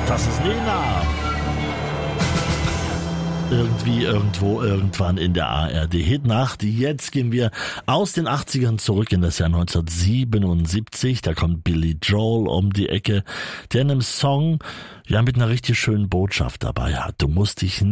Das ist Lena. Irgendwie, irgendwo, irgendwann in der ARD-Hitnacht. Jetzt gehen wir aus den 80ern zurück in das Jahr 1977. Da kommt Billy Joel um die Ecke, der in einem Song mit einer richtig schönen Botschaft dabei hat. Du musst dich